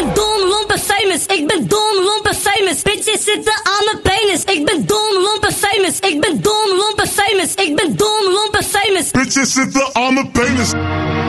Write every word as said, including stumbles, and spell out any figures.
ben dom, lomp en famous. Ik ben dom, lomp en famous. Bitches zitten aan mijn penis. Ik ben dom, lomp en famous. Ik ben dom, lomp en famous. Ik ben dom, lomp en famous. Bitches zitten aan mijn penis.